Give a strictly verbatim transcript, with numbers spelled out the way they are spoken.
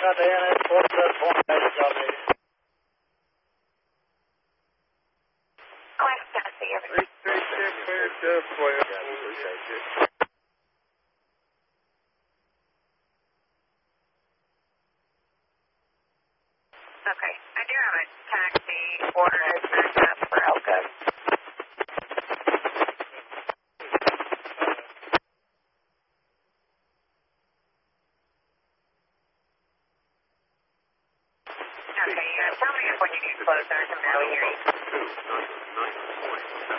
got the N S four seven four message on me. Class Tennessee, everything. Three six six cleared to twelve. Okay, I do have a taxi order to back up for Elko. Okay, yeah, tell me when you get closer, I can barely hear you.